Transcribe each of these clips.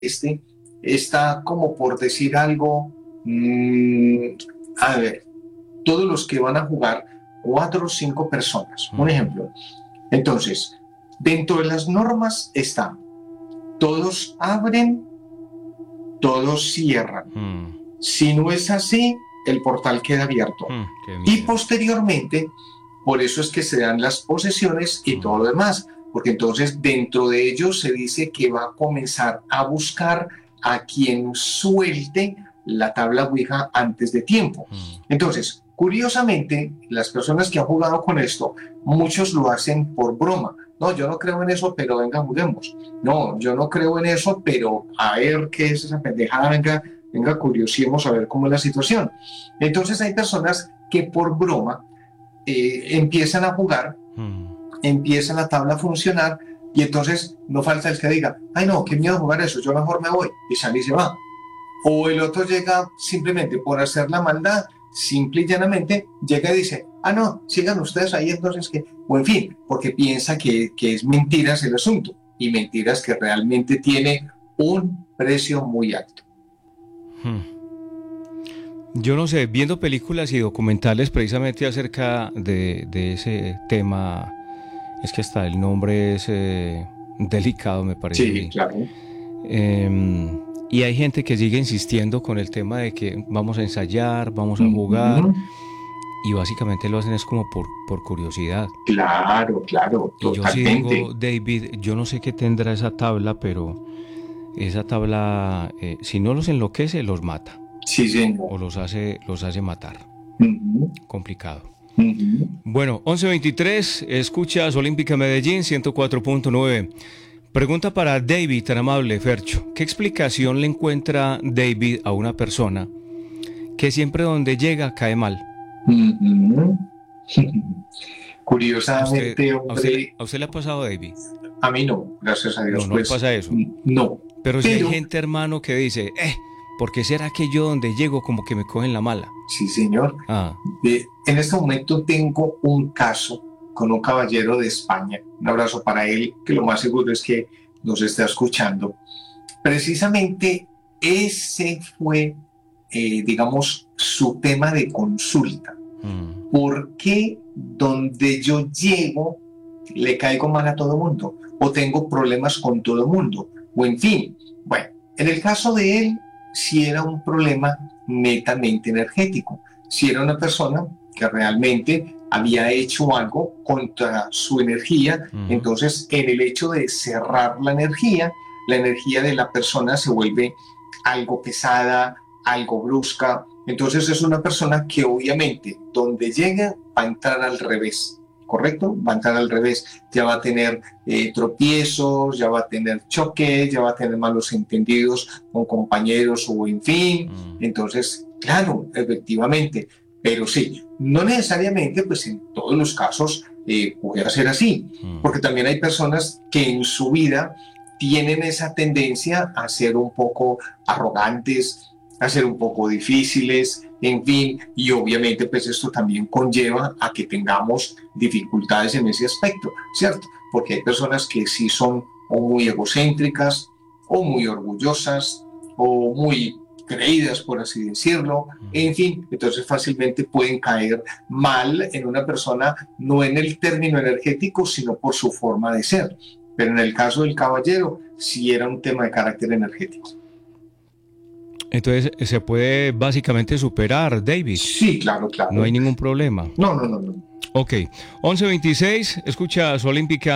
está como por decir algo, a ver, todos los que van a jugar, 4 o 5 personas, un ejemplo. Entonces, dentro de las normas está, todos abren, todos cierran. Si no es así, el portal queda abierto. Y posteriormente, por eso es que se dan las posesiones y todo lo demás, porque entonces dentro de ellos se dice que va a comenzar a buscar a quien suelte la tabla Ouija antes de tiempo. Entonces, curiosamente, las personas que han jugado con esto, muchos lo hacen por broma. No, yo no creo en eso, pero venga, juguemos. No, yo no creo en eso, pero a ver qué es esa pendejada, venga, curiosemos a ver cómo es la situación. Entonces hay personas que por broma empiezan a jugar, empieza la tabla a funcionar, y entonces no falta el que diga, ay no, qué miedo jugar eso, yo mejor me voy, y sale y se va. O el otro llega simplemente por hacer la maldad, simple y llanamente, llega y dice, ah no, sigan ustedes ahí entonces que, o en fin, porque piensa que es mentiras el asunto, y mentiras que realmente tiene un precio muy alto. Yo no sé, viendo películas y documentales precisamente acerca de ese tema, es que hasta el nombre es delicado, me parece. Sí, claro. Y hay gente que sigue insistiendo con el tema de que vamos a ensayar, vamos a jugar, y básicamente lo hacen es como por curiosidad. Claro, totalmente. Y yo sí digo, David, yo no sé qué tendrá esa tabla, pero esa tabla, si no los enloquece, los mata. Sí, señor. O los hace matar. Complicado. Uh-huh. Bueno, 11:23, escuchas Olímpica Medellín 104.9. Pregunta para David, tan amable, Fercho. ¿Qué explicación le encuentra David a una persona que siempre donde llega cae mal? Uh-huh. Curiosamente, hombre... ¿A usted le ha pasado, David? A mí no, gracias a Dios. No le pasa eso. No. Pero si hay gente, hermano, que dice, ¿por qué será que yo donde llego como que me cogen la mala? Sí, señor. En este momento tengo un caso con un caballero de España. Un abrazo para él, que lo más seguro es que nos está escuchando. Precisamente ese fue, digamos, su tema de consulta. ¿Por qué donde yo llego le caigo mal a todo mundo? ¿O tengo problemas con todo mundo? O en fin, bueno, en el caso de él, si era un problema netamente energético, si era una persona que realmente había hecho algo contra su energía, entonces en el hecho de cerrar la energía de la persona se vuelve algo pesada, algo brusca, entonces es una persona que obviamente donde llega va a entrar al revés. ¿Correcto? Va a entrar al revés, ya va a tener tropiezos, ya va a tener choques, ya va a tener malos entendidos con compañeros o en fin. Entonces, claro, efectivamente, pero sí, no necesariamente, pues en todos los casos puede ser así, porque también hay personas que en su vida tienen esa tendencia a ser un poco arrogantes, a ser un poco difíciles, en fin, y obviamente pues esto también conlleva a que tengamos dificultades en ese aspecto, ¿cierto? Porque hay personas que sí son o muy egocéntricas, o muy orgullosas, o muy creídas, por así decirlo, en fin, entonces fácilmente pueden caer mal en una persona, no en el término energético, sino por su forma de ser. Pero en el caso del caballero, sí era un tema de carácter energético. Entonces, ¿se puede básicamente superar, David? Sí, claro. No hay ningún problema. No. Ok, 11:26, escuchas Olímpica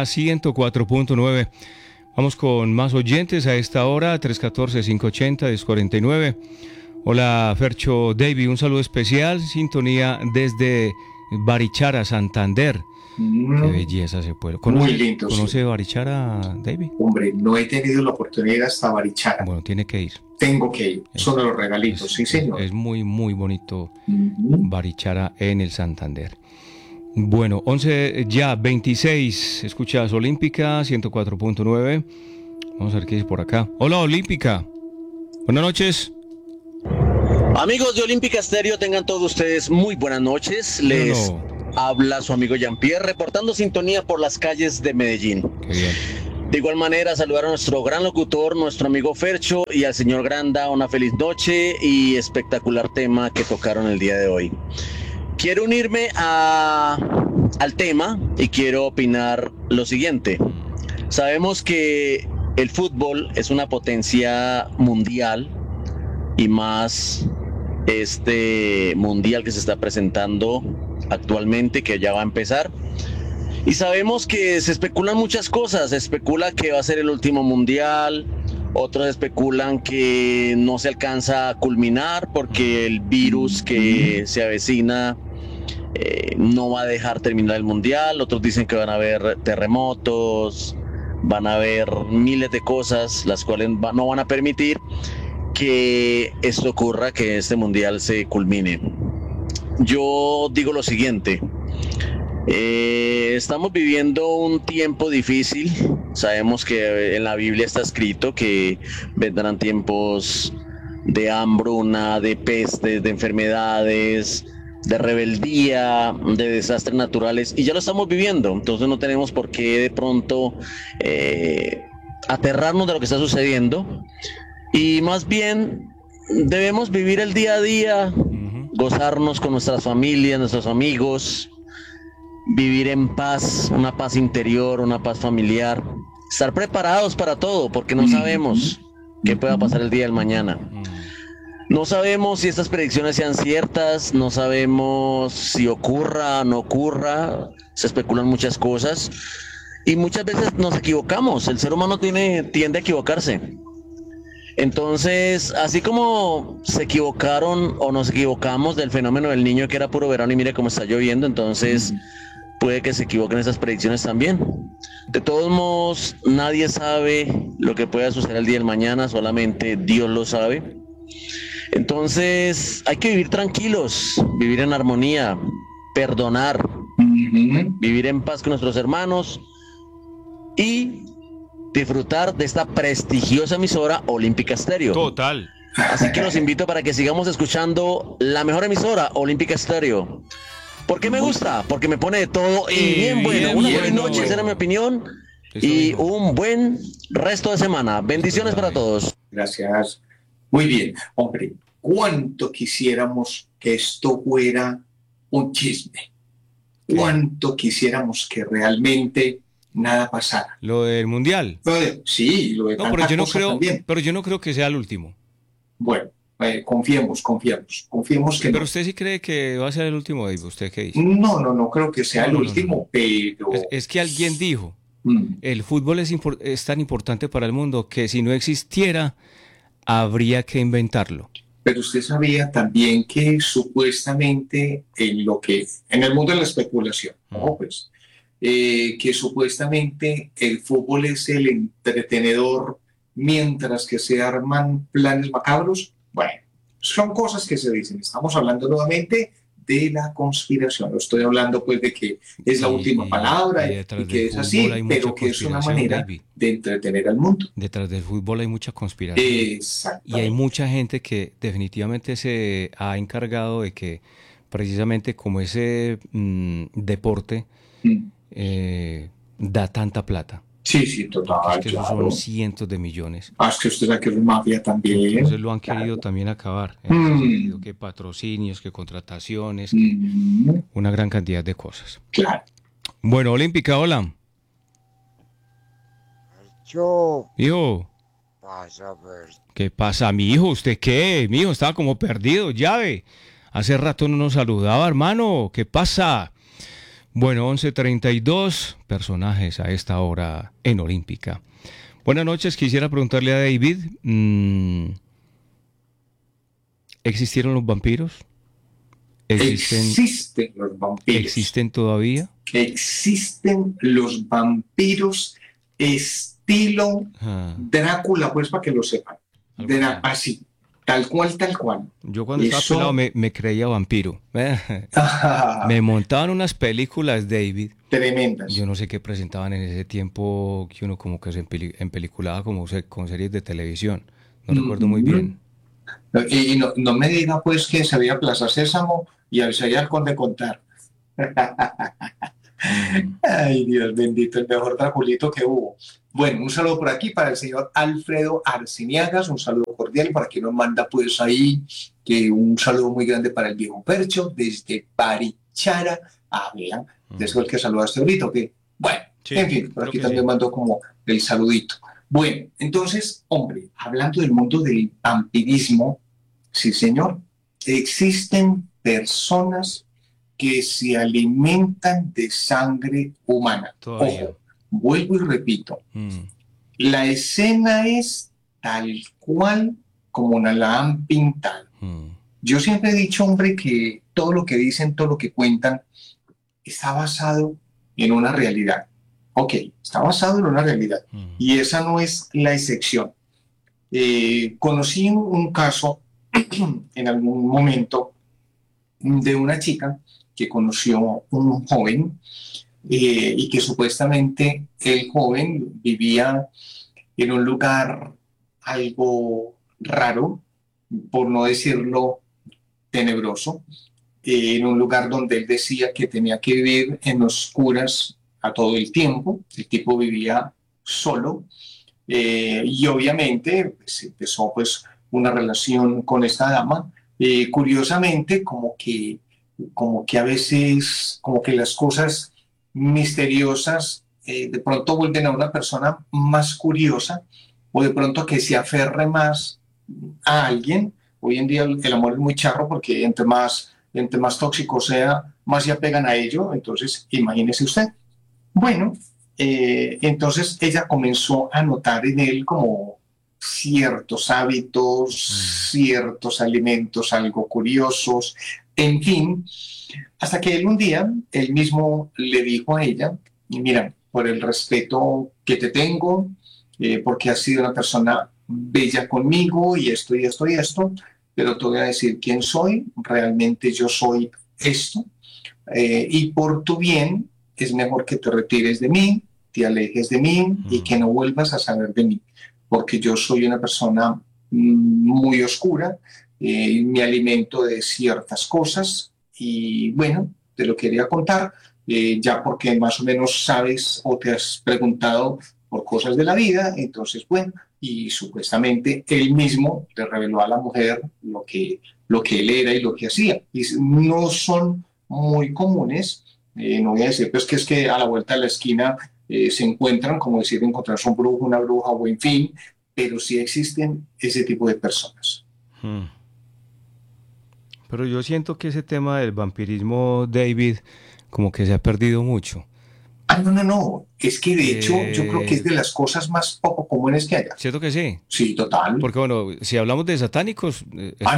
104.9. Vamos con más oyentes a esta hora, 314-580-1049. Hola, Fercho, David, un saludo especial, sintonía desde Barichara, Santander. Qué belleza ese pueblo. Muy lindo. ¿Conoce Barichara, David? Hombre, no he tenido la oportunidad de ir hasta Barichara. Bueno, tiene que ir. Tengo que ir. Son los regalitos, sí, señor. Es muy, muy bonito Barichara en el Santander. Bueno, 11:26. Escuchas Olímpica 104.9. Vamos a ver qué dice por acá. Hola, Olímpica. Buenas noches. Amigos de Olímpica Estéreo, tengan todos ustedes muy buenas noches. Habla su amigo Jean-Pierre, reportando sintonía por las calles de Medellín. Qué bien. De igual manera, saludar a nuestro gran locutor, nuestro amigo Fercho, y al señor Granda, una feliz noche y espectacular tema que tocaron el día de hoy. Quiero unirme al tema y quiero opinar lo siguiente. Sabemos que el fútbol es una potencia mundial y más este mundial que se está presentando actualmente, que ya va a empezar. Y sabemos que se especulan muchas cosas. Se especula que va a ser el último mundial, otros especulan que no se alcanza a culminar porque el virus que se avecina no va a dejar terminar el mundial. Otros dicen que van a haber terremotos, van a haber miles de cosas las cuales no van a permitir que esto ocurra, que este mundial se culmine. Yo digo lo siguiente: estamos viviendo un tiempo difícil. Sabemos que en la Biblia está escrito que vendrán tiempos de hambruna, de pestes, de enfermedades, de rebeldía, de desastres naturales, y ya lo estamos viviendo. Entonces no tenemos por qué de pronto aterrarnos de lo que está sucediendo, y más bien debemos vivir el día a día, gozarnos con nuestras familias, nuestros amigos, vivir en paz, una paz interior, una paz familiar, estar preparados para todo, porque no sabemos qué pueda pasar el día del mañana. No sabemos si estas predicciones sean ciertas, no sabemos si ocurra o no ocurra, se especulan muchas cosas y muchas veces nos equivocamos. El ser humano tiende a equivocarse. Entonces, así como se equivocaron o nos equivocamos del fenómeno del Niño, que era puro verano y mire cómo está lloviendo, entonces puede que se equivoquen esas predicciones también. De todos modos, nadie sabe lo que pueda suceder el día del mañana, solamente Dios lo sabe. Entonces hay que vivir tranquilos, vivir en armonía, perdonar, vivir en paz con nuestros hermanos y disfrutar de esta prestigiosa emisora Olímpica Estéreo. Total. Así que los invito para que sigamos escuchando la mejor emisora, Olímpica Estéreo. ¿Por qué me gusta? Porque me pone de todo y bien bueno. Una buena noche, esa era mi opinión, y un buen resto de semana. Bendiciones para todos. Gracias. Muy bien. Hombre, cuánto quisiéramos que esto fuera un chisme. Cuánto quisiéramos que realmente nada pasara. Lo del mundial. Sí, lo de pero yo no creo, también. Pero yo no creo que sea el último. Bueno, confiemos que pero no. usted sí cree que va a ser el último, Dave. ¿Usted qué dice? No creo que sea el último, pero es que alguien dijo, el fútbol es tan importante para el mundo que si no existiera habría que inventarlo. Pero usted sabía también que supuestamente en el mundo de la especulación, pues, que supuestamente el fútbol es el entretenedor mientras que se arman planes macabros. Bueno, son cosas que se dicen. Estamos hablando nuevamente de la conspiración. No estoy hablando pues de que es la última palabra y que es así, pero que es una manera, David, de entretener al mundo. Detrás del fútbol hay mucha conspiración. Exactamente. Y hay mucha gente que definitivamente se ha encargado de que precisamente como ese deporte da tanta plata. Sí, total. Es que claro. Son cientos de millones. Es que usted sabe que es mafia también. Entonces lo han querido también acabar. En ese sentido, que patrocinios, que contrataciones, una gran cantidad de cosas. Claro. Bueno, Olímpica, hola. Hijo. ¿Qué pasa, mi hijo? ¿Usted qué? Mi hijo estaba como perdido, llave. Hace rato no nos saludaba, hermano. ¿Qué pasa? Bueno, 11:32 personajes a esta hora en Olímpica. Buenas noches, quisiera preguntarle a David, ¿existieron los vampiros? Existen los vampiros. ¿Existen todavía? Existen los vampiros estilo Drácula, pues para que lo sepan. Así. Tal cual. Yo cuando estaba pelado me creía vampiro. Me montaban unas películas, David. Tremendas. Yo no sé qué presentaban en ese tiempo, que uno como que se empeliculaba como con series de televisión. No recuerdo muy bien. Y no me diga pues que se veía Plaza Sésamo y se veía el Conde Contar. Ay, Dios bendito, el mejor Draculito que hubo. Bueno, un saludo por aquí para el señor Alfredo Arciniagas, un saludo cordial para quien nos manda pues ahí, que un saludo muy grande para el viejo Percho, desde Barichara. Ah, vean, es el que saludaste ahorita, ¿ok? Bueno, sí, en fin, por aquí también sí mandó como el saludito. Bueno, entonces, hombre, hablando del mundo del vampirismo, sí señor, existen personas que se alimentan de sangre humana. Todavía. Ojo, vuelvo y repito, la escena es tal cual como nos la han pintado. Yo siempre he dicho, hombre, que todo lo que dicen, todo lo que cuentan, está basado en una realidad. Ok, está basado en una realidad. Y esa no es la excepción. Conocí un caso en algún momento de una chica que conoció un joven y que supuestamente el joven vivía en un lugar algo raro, por no decirlo tenebroso, en un lugar donde él decía que tenía que vivir en oscuras a todo el tiempo. El tipo vivía solo y obviamente se empezó pues una relación con esta dama. Curiosamente, como que a veces, como que las cosas misteriosas de pronto vuelven a una persona más curiosa o de pronto que se aferre más a alguien. Hoy en día el amor es muy charro porque entre más tóxico sea, más se apegan a ello. Entonces, imagínese usted. Bueno, entonces ella comenzó a notar en él como ciertos hábitos, ciertos alimentos algo curiosos, en fin, hasta que él un día, él mismo le dijo a ella, mira, por el respeto que te tengo, porque has sido una persona bella conmigo y esto y esto y esto, pero te voy a decir quién soy, realmente yo soy esto, y por tu bien es mejor que te retires de mí, te alejes de mí y que no vuelvas a saber de mí, porque yo soy una persona muy oscura, me alimento de ciertas cosas y bueno, te lo quería contar, ya porque más o menos sabes o te has preguntado por cosas de la vida, entonces bueno, y supuestamente él mismo le reveló a la mujer lo que él era y lo que hacía. Y no son muy comunes, no voy a decir pues que es que a la vuelta de la esquina se encuentran, como decir, encontrarse un brujo, una bruja o en fin, pero sí existen ese tipo de personas. Pero yo siento que ese tema del vampirismo, David, como que se ha perdido mucho. Ah, no. Es que de hecho yo creo que es de las cosas más poco comunes que haya. ¿Cierto que sí? Sí, total. Porque bueno, si hablamos de satánicos,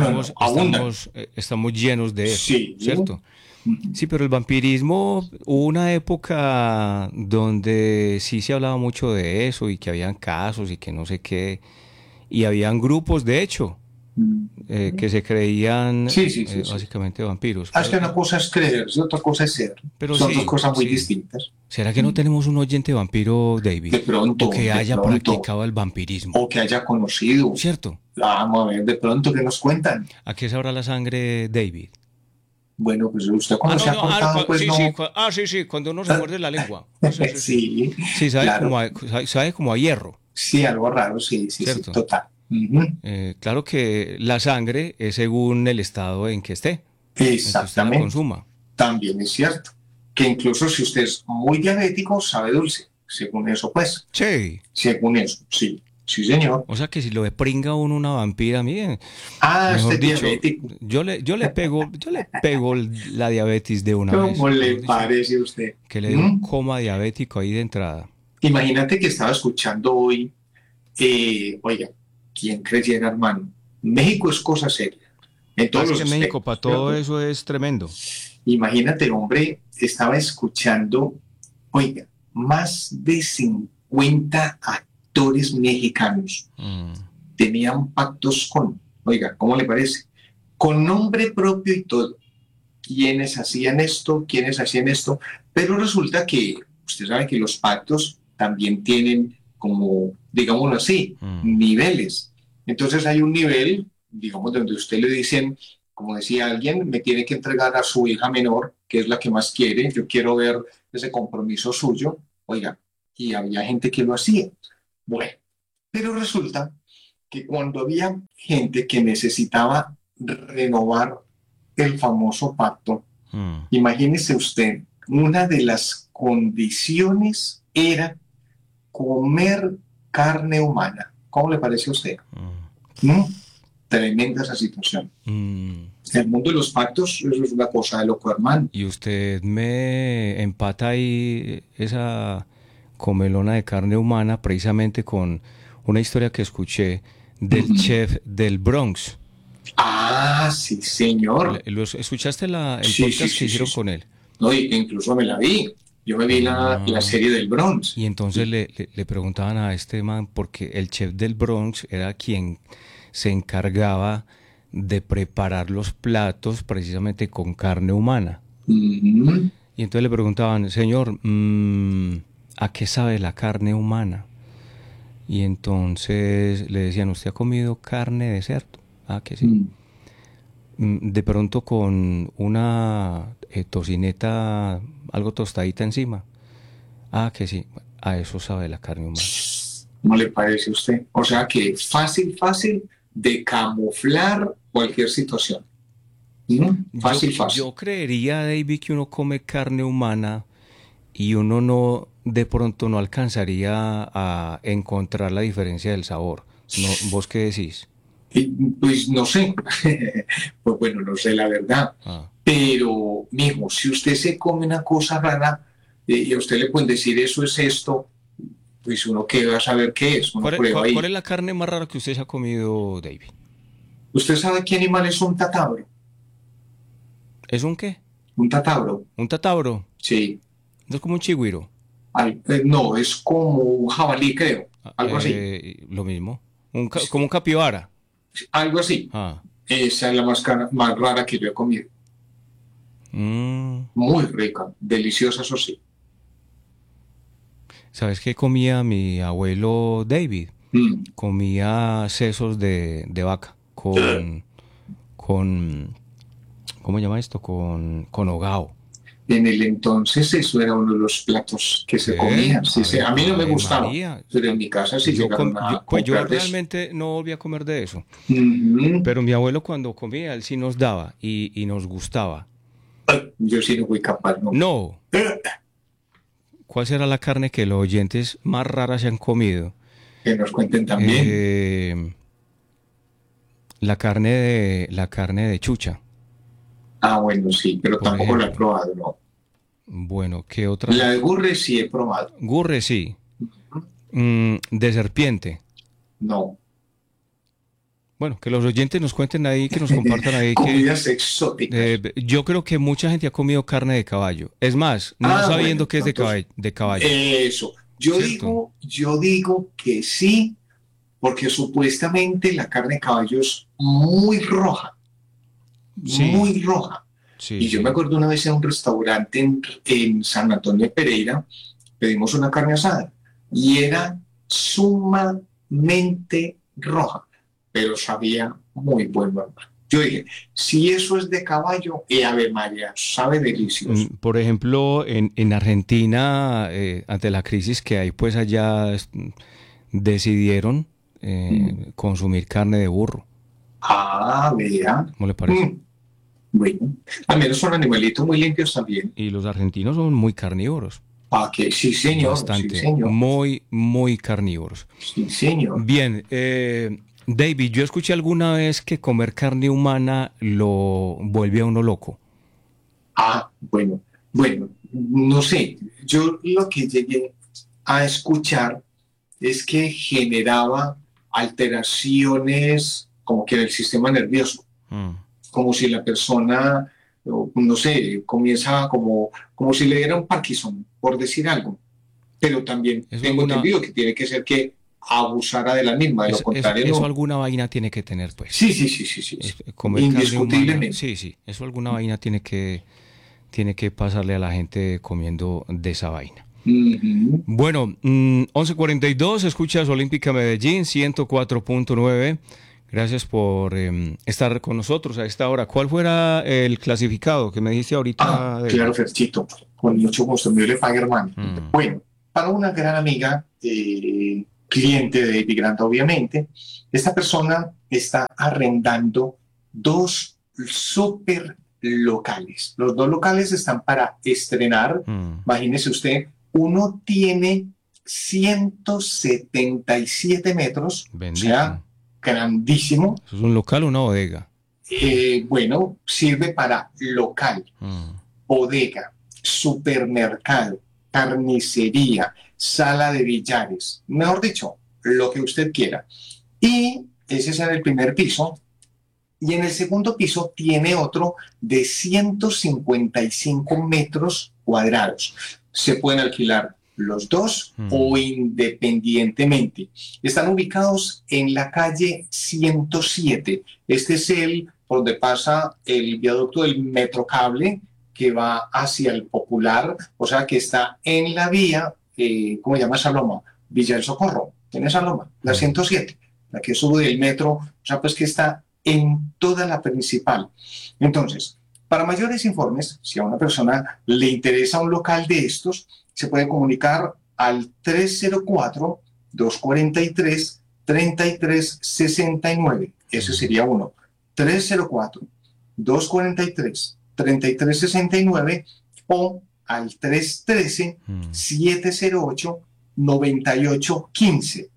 estamos llenos de eso, sí, ¿cierto? Sí, pero el vampirismo, hubo una época donde sí se hablaba mucho de eso y que habían casos y que no sé qué, y habían grupos, de hecho, que se creían básicamente vampiros. Es que una cosa es creerse, otra cosa es ser. Pero son dos cosas muy distintas. ¿Será que no tenemos un oyente vampiro, David? De pronto. O que haya practicado el vampirismo. O que haya conocido. ¿Cierto? Vamos a ver, de pronto, ¿qué nos cuentan? ¿A qué sabrá la sangre, David? Bueno, pues usted cuando se ha cortado, pues no. Sí, cuando uno se muerde la lengua. Sí, sabe, claro. sabe como a hierro. Sí, algo raro, sí, total. Claro que la sangre es según el estado en que esté. Exactamente. En que usted la consuma. También es cierto. Que incluso si usted es muy diabético, sabe dulce. Según eso, pues. Sí. Según eso, sí. Sí, señor. O sea que si lo ve pringa uno una vampira, miren. Mejor dicho, diabético. Yo le pego la diabetes de una vez. ¿Cómo le parece a usted? Que le dé un coma diabético ahí de entrada. Imagínate que estaba escuchando hoy, oiga, ¿quién creyera, hermano? México es cosa seria. En todos los México para todo eso es tremendo. Imagínate, hombre, estaba escuchando, oiga, más de 50 actores mexicanos tenían pactos con, oiga, ¿cómo le parece? Con nombre propio y todo. Quiénes hacían esto, pero resulta que usted sabe que los pactos también tienen como, digámoslo así, niveles. Entonces hay un nivel, digamos, donde usted le dicen, como decía alguien, me tiene que entregar a su hija menor que es la que más quiere, yo quiero ver ese compromiso suyo, oiga, y había gente que lo hacía. Bueno, pero resulta que cuando había gente que necesitaba renovar el famoso pacto, imagínese usted, una de las condiciones era comer carne humana. ¿Cómo le parece a usted? Tremenda esa situación. El mundo de los pactos, eso es una cosa de loco, hermano. Y usted me empata ahí esa comelona de carne humana precisamente con una historia que escuché del chef del Bronx. Ah, sí, señor. ¿Escuchaste el podcast que hicieron con él? No, incluso me la vi. Yo me vi la serie del Bronx. Y entonces le preguntaban a este man, porque el chef del Bronx era quien se encargaba de preparar los platos precisamente con carne humana. Y entonces le preguntaban, señor, ¿a qué sabe la carne humana? Y entonces le decían, ¿usted ha comido carne de cerdo? Ah, que sí. De pronto con una tocineta algo tostadita encima. Ah, que sí. A eso sabe la carne humana. ¿Cómo le parece a usted? O sea que fácil de camuflar cualquier situación. Fácil. Yo creería, David, que uno come carne humana y uno no, de pronto no alcanzaría a encontrar la diferencia del sabor. No, ¿vos qué decís? Pues no sé. Pues bueno, no sé la verdad. Pero, mijo, si usted se come una cosa rara y a usted le pueden decir eso es esto, pues uno que va a saber qué es. ¿Cuál es la carne más rara que usted se ha comido, David? ¿Usted sabe qué animal es un tatabro? ¿Es un qué? Un tatabro. ¿Un tatabro? Sí. ¿No es como un chigüiro? No, es como un jabalí, creo. Algo así. Lo mismo. Como un capibara. Algo así. Esa es la más rara que yo he comido. Muy rica, deliciosa, eso sí. ¿Sabes qué comía mi abuelo David? Comía sesos de vaca con ¿cómo se llama esto? Con hogao. En el entonces eso era uno de los platos que se comían. Sí, a mí no me gustaba, pero en mi casa sí llegaron a pues yo realmente no volví a comer de eso. Pero mi abuelo cuando comía, él sí nos daba y nos gustaba. Yo sí no fui capaz, ¿no? No. ¿Cuál será la carne que los oyentes más raras se han comido? Que nos cuenten también. La carne de chucha. Ah, bueno, sí, pero tampoco la he probado, ¿no? Bueno, ¿qué otra? La de gurre sí he probado. Gurre sí. De serpiente. No. Bueno, que los oyentes nos cuenten ahí, que nos compartan ahí. Comidas exóticas. Yo creo que mucha gente ha comido carne de caballo. Es más, no sabiendo que es de caballo. Eso. Yo digo que sí, porque supuestamente la carne de caballo es muy roja. Sí. Muy roja. Sí, y yo me acuerdo una vez en un restaurante en San Antonio de Pereira, pedimos una carne asada y era sumamente roja, pero sabía muy bueno. Yo dije, si eso es de caballo, Ave María, sabe delicioso. Por ejemplo, en Argentina, ante la crisis que hay, pues allá decidieron consumir carne de burro. Ah, vea. ¿Cómo le parece? Bueno, al menos son animalitos muy limpios también. Y los argentinos son muy carnívoros. Ah, que sí, señor. Bastante. Sí, señor. Muy, muy carnívoros. Sí, señor. Bien, David, yo escuché alguna vez que comer carne humana lo vuelve a uno loco. Ah, bueno, no sé. Yo lo que llegué a escuchar es que generaba alteraciones como que en el sistema nervioso. Como si la persona, no sé, comienza como si le diera un Parkinson, por decir algo. Pero también tengo entendido que tiene que ser que abusara de la misma, de lo contrario eso no. Alguna vaina tiene que tener, pues. Sí. Indiscutiblemente. Sí, eso alguna vaina tiene que pasarle a la gente comiendo de esa vaina. Bueno, 11:42, escuchas Olímpica Medellín, 104.9. Gracias por estar con nosotros a esta hora. ¿Cuál fuera el clasificado que me dijiste ahorita? Claro, Ferchito, con mucho gusto, me le pague, hermano. Bueno, para una gran amiga, cliente de David Grant, obviamente, esta persona está arrendando 2 super locales. Los 2 locales están para estrenar. Imagínese usted, uno tiene 177 metros, Bendito. o sea, grandísimo. ¿Es un local o una bodega? Bueno, sirve para local, bodega, supermercado, carnicería, sala de billares, mejor dicho, lo que usted quiera. Y ese es en el primer piso. Y en el segundo piso tiene otro de 155 metros cuadrados. Se pueden alquilar los 2 o independientemente. Están ubicados en la calle 107. Este es por donde pasa el viaducto del Metrocable que va hacia el Popular, o sea que está en la vía, ¿cómo se llama esa loma? Villa del Socorro, en esa loma, la 107, la que sube del metro, o sea pues que está en toda la principal. Entonces, para mayores informes, si a una persona le interesa un local de estos, se puede comunicar al 304-243-3369. Ese sería uno. 304-243-3369 o al 313-708-9815.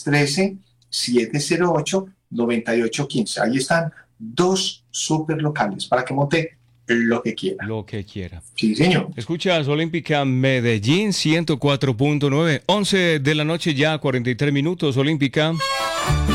313-708-9815. Ahí están 2 super locales para que monte lo que quiera. Lo que quiera. Sí, señor. Escuchas Olímpica Medellín 104.9, 11 de la noche ya, 43 minutos, Olímpica.